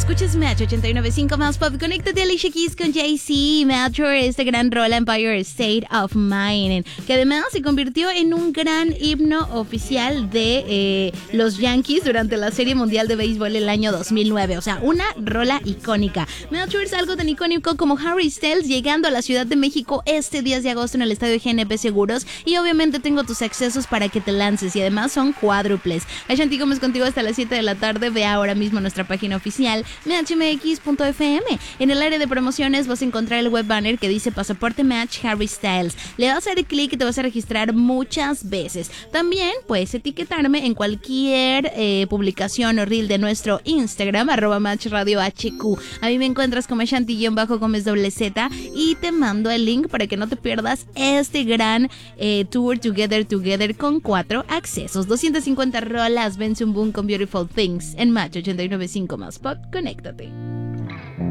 Escuchas Match 89.5 más pop. Conéctate a Alicia Keys con Jay-Z. Match, este gran rol Empire State of Mind, que además se convirtió en un gran himno oficial de los Yankees durante la Serie Mundial de Béisbol el año 2009. O sea, una rola icónica. Match es algo tan icónico como Harry Styles llegando a la Ciudad de México este 10 de agosto en el estadio GNP Seguros. Y obviamente tengo tus accesos para que te lances. Y además son cuádruples. Ashanti Gómez contigo hasta las 7 de la tarde. Ve ahora mismo nuestra página oficial matchmx.fm. En el área de promociones vas a encontrar el web banner que dice Pasaporte Match Harry Styles. Le vas a dar clic y te vas a registrar muchas veces. También puedes etiquetarme en cualquier publicación o reel de nuestro Instagram, @matchradiohq. A mí me encuentras como Ashanti-Gómez Z y te mando el link para que no te pierdas este gran tour Together con 4 accesos. 250 rolas, vence un boom con Beautiful Things en Match 89.5 más pop. Conéctate.